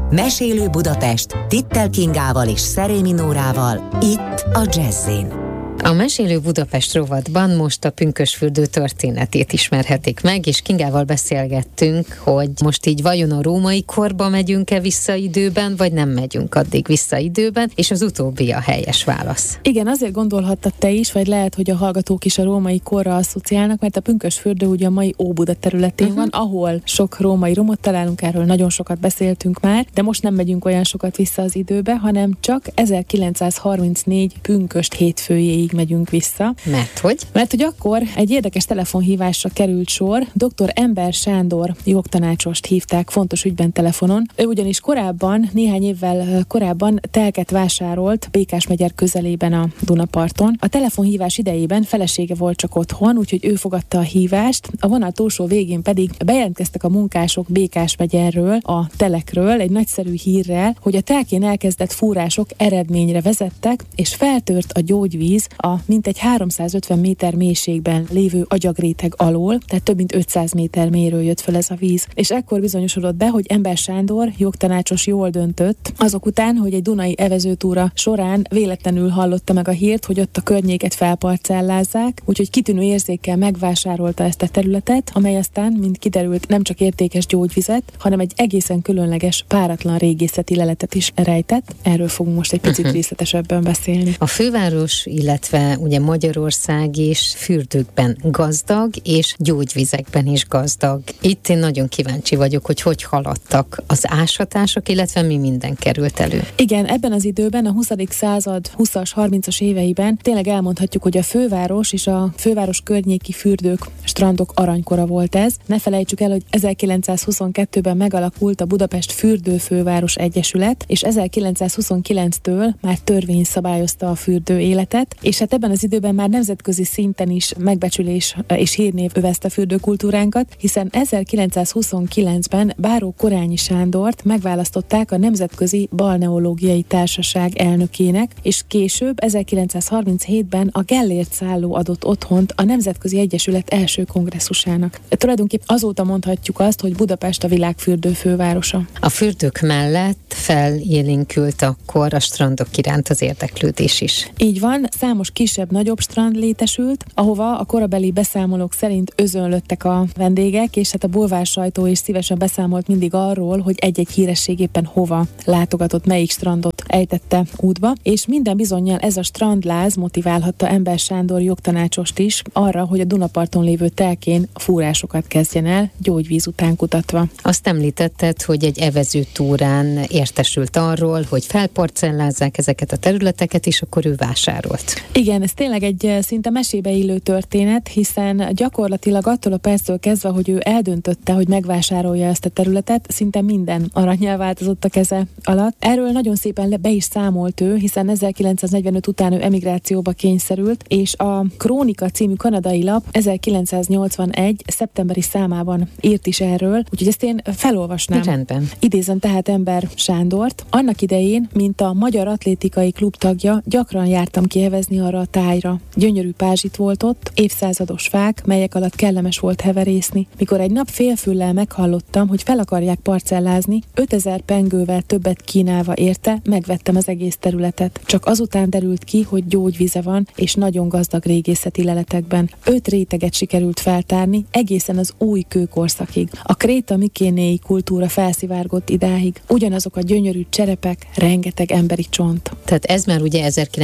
Mesélő Budapest Tittel Kingával és Szerémi Nórával, itt a Jazz-in. A Mesélő Budapest rovatban most a pünkösfürdő történetét ismerhetik meg, és Kingával beszélgettünk, hogy most így vajon a római korba megyünk-e vissza időben, vagy nem megyünk addig vissza időben, és az utóbbi a helyes válasz. Igen, azért gondolhattad te is, vagy lehet, hogy a hallgatók is a római korra asszociálnak, mert a pünkösfürdő ugye a mai Óbuda területén van, ahol sok római romot találunk, erről nagyon sokat beszéltünk már, de most nem megyünk olyan sokat vissza az időbe, hanem csak 1934 pünkösd hétfőjéig megyünk vissza. Mert hogy? Mert hogy akkor egy érdekes telefonhívásra került sor, dr. Ember Sándor jogtanácsost hívták fontos ügyben telefonon. Ő ugyanis korábban, néhány évvel korábban telket vásárolt Békásmegyer közelében a Dunaparton. A telefonhívás idejében felesége volt csak otthon, úgyhogy ő fogadta a hívást. A vonal túlsó végén pedig bejelentkeztek a munkások Békásmegyerről, a telekről egy nagyszerű hírrel, hogy a telkén elkezdett fúrások eredményre vezettek, és feltört a gyógyvíz a mintegy 350 méter mélységben lévő agyagréteg alól, tehát több mint 500 méter mélyről jött fel ez a víz. És ekkor bizonyosodott be, hogy Ember Sándor jogtanácsos jól döntött, azok után, hogy egy dunai evezőtúra során véletlenül hallotta meg a hírt, hogy ott a környéket felparcellázzák, úgyhogy kitűnő érzékkel megvásárolta ezt a területet, amely aztán, mint kiderült, nem csak értékes gyógyvizet, hanem egy egészen különleges, páratlan régészeti leletet is rejtett. Erről fogunk most egy picit részletesebben beszélni. A főváros, illetve ugye Magyarország is fürdőkben gazdag, és gyógyvizekben is gazdag. Itt én nagyon kíváncsi vagyok, hogy haladtak az ásatások, illetve mi minden került elő. Igen, ebben az időben, a 20. század 20-as, 30-as éveiben tényleg elmondhatjuk, hogy a főváros és a főváros környéki fürdők, strandok aranykora volt ez. Ne felejtsük el, hogy 1922-ben megalakult a Budapest Fürdőfőváros Egyesület, és 1929-től már törvény szabályozta a fürdő életet, és hát ebben az időben már nemzetközi szinten is megbecsülés és hírnév övezte fürdőkultúránkat, hiszen 1929-ben Báró Korányi Sándort megválasztották a Nemzetközi Balneológiai Társaság elnökének, és később 1937-ben a Gellért szálló adott otthont a Nemzetközi Egyesület első kongresszusának. Tulajdonképpen azóta mondhatjuk azt, hogy Budapest a világ fürdőfővárosa. A fürdők mellett felélénkült akkor a strandok iránt az érdeklődés is. Így van, számos kisebb-nagyobb strand létesült, ahova a korabeli beszámolók szerint özönlöttek a vendégek, és hát a bulvár sajtó is szívesen beszámolt mindig arról, hogy egy-egy híresség éppen hova látogatott, melyik strandot ejtette útba, és minden bizonnyal ez a strandláz motiválhatta Ember Sándor jogtanácsost is arra, hogy a Dunaparton lévő telkén fúrásokat kezdjen el, gyógyvíz után kutatva. Azt említetted, hogy egy evezőtúrán értesült arról, hogy felparcellázzák ezeket a területeket, és akkor ő vásárolt. Igen, ez tényleg egy szinte mesébe illő történet, hiszen gyakorlatilag attól a perctől kezdve, hogy ő eldöntötte, hogy megvásárolja ezt a területet, szinte minden arannyá változott a keze alatt. Erről nagyon szépen be is számolt ő, hiszen 1945 után ő emigrációba kényszerült, és a Krónika című kanadai lap 1981. szeptemberi számában írt is erről, úgyhogy ezt én felolvasnám. Rendben. Idézem tehát Ember Sándort. Annak idején, mint a Magyar Atlétikai Klub tagja, gyakran jártam kievezni arra a tájra. Gyönyörű pázsit volt ott, évszázados fák, melyek alatt kellemes volt heverészni. Mikor egy nap félfüllel meghallottam, hogy fel akarják parcellázni, 5000 pengővel többet kínálva érte, megvettem az egész területet. Csak azután derült ki, hogy gyógyvize van, és nagyon gazdag régészeti leletekben. 5 réteget sikerült feltárni, egészen az új kőkorszakig. A kréta mikénéi kultúra felszivárgott idáig. Ugyanazok a gyönyörű cserepek, rengeteg emberi csont. Tehát ez már ugye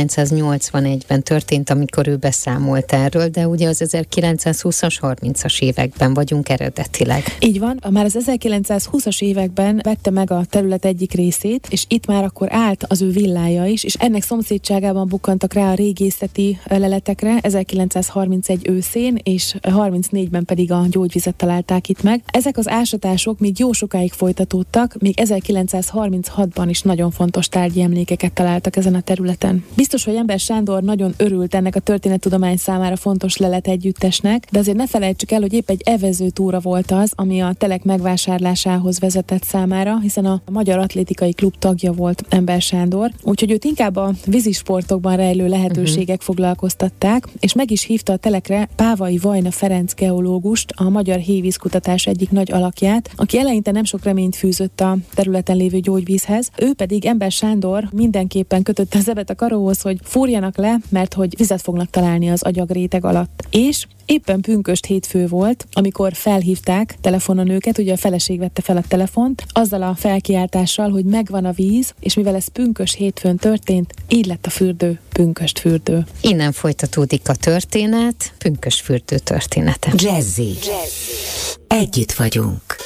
1981-ben történt, amikor ő beszámolt erről, de ugye az 1920-as, 30-as években vagyunk eredetileg. Így van, már az 1920-as években vette meg a terület egyik részét, és itt már akkor állt az ő villája is, és ennek szomszédságában bukkantak rá a régészeti leletekre 1931 őszén, és 34-ben pedig a gyógyvizet találták itt meg. Ezek az ásatások még jó sokáig folytatódtak, még 1936-ban is nagyon fontos tárgyi emlékeket találtak ezen a területen. Biztos, hogy Ember Sándor nagyon nagyon örült ennek a történettudomány számára fontos lelet együttesnek, de azért ne felejtsük el, hogy épp egy evezőtúra volt az, ami a telek megvásárlásához vezetett számára, hiszen a Magyar Atlétikai Klub tagja volt Ember Sándor, úgyhogy őt inkább a vízisportokban rejlő lehetőségek foglalkoztatták, és meg is hívta a telekre Pávai Vajna Ferenc geológust, a magyar hévízkutatás egyik nagy alakját, aki eleinte nem sok reményt fűzött a területen lévő gyógyvízhez. Ő pedig Ember Sándor mindenképpen kötötte a zebet a karóhoz, hogy fúrjanak le, mert hogy vizet fognak találni az agyagréteg alatt. És éppen pünkösd hétfő volt, amikor felhívták telefonon őket, ugye a feleség vette fel a telefont, azzal a felkiáltással, hogy megvan a víz, és mivel ez pünkösd hétfőn történt, így lett a fürdő Pünkösd fürdő. Innen folytatódik a történet, Pünkösd fürdő története. Jazzy. Együtt vagyunk.